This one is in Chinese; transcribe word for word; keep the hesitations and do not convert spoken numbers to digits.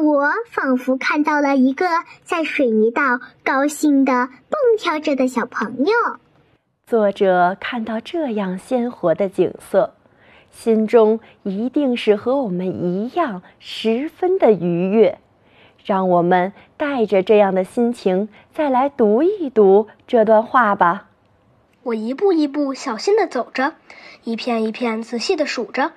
让我仿佛看到了一个在水泥道高兴地蹦跳着的小朋友。 作者看到这样鲜活的景色，心中一定是和我们一样十分的愉悦。让我们带着这样的心情再来读一读这段话吧。 我一步一步小心地走着，一片一片仔细地数着，